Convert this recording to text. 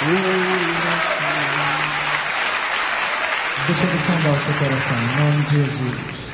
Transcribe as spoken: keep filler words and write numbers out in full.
Deixa ele sondar o seu coração, em nome de Jesus.